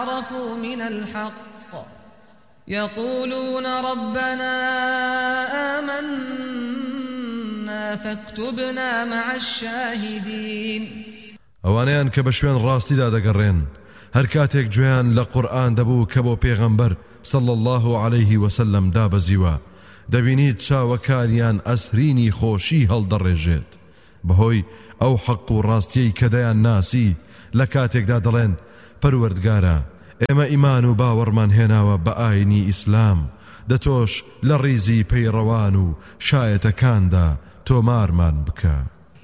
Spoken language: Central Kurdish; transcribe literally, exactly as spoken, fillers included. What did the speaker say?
عرفوا من الحق يقولون ربنا آمنا فاكتبنا مع الشاهدين ئەوانەیان کە بە شوێن ڕاستیدا دەگەڕێن هەر کاتێک گوێیان لە قورئان دەبوو کە بۆ پێغەمبەر صلى الله عليه وسلم دابەزیوە دەبینیت چاوەکاریان ئەسرینی خۆشی هەڵدەڕێژێت بەهۆی ئەو حەق و ڕاستیەی کە دەیان ناسی لە کاتێکدا دەڵێن پەروەردگارە ئێمە ئیمان و باوەڕمان هێناوە بە ئاینی ئیسلام دەتۆش لە ڕیزی پەیڕەوان و شایەتەکاندا تۆمارمان بکە